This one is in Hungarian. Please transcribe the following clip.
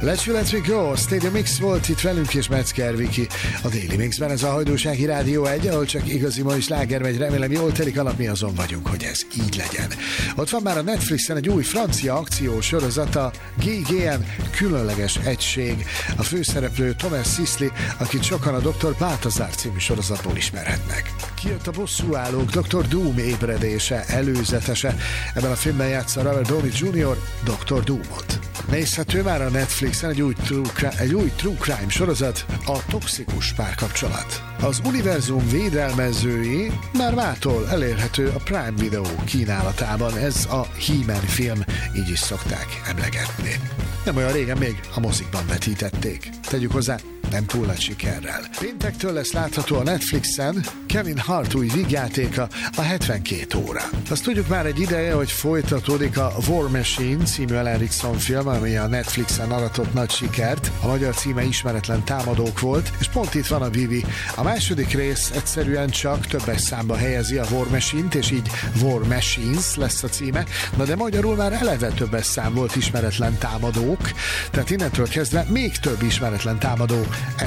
Let's We Go, Stadium Mix volt itt velünk és Metzger Viki. A Daily Mixben ez a Hajdúsági Rádió 1, ahol csak igazi mai sláger megy, remélem jól telik a nap, mi azon vagyunk, hogy ez így legyen. Ott van már a Netflixen egy új francia akciósorozata, GGN Különleges Egység. A főszereplő Thomas Sisley, akit sokan a Dr. Balthazar című sorozatból ismerhetnek. Kijött a Bosszúállók Dr. Doom ébredése, előzetese. Ebben a filmben játsza Robert Downey Jr. Dr. Doomot. Nézhető már a Netflixen egy új true crime sorozat, a Toxikus párkapcsolat. Az univerzum védelmezői már mától elérhető a Prime Video kínálatában. Ez a He-Man film, így is szokták emlegetni. Nem olyan régen még a mozikban vetítették. Tegyük hozzá, nem túl nagy sikerrel. Péntektől lesz látható a Netflixen Kevin Hart új vígjátéka, a 72 óra. Azt tudjuk már egy ideje, hogy folytatódik a War Machine című Alan Rickson film, ami a Netflixen aratott nagy sikert. A magyar címe Ismeretlen támadók volt, és pont itt van a Vivi. A második rész egyszerűen csak többes számba helyezi a War Machine-t, és így War Machines lesz a címe. Na de magyarul már eleve többes szám volt Ismeretlen támadók, tehát innentől kezdve még több ismeretlen támadó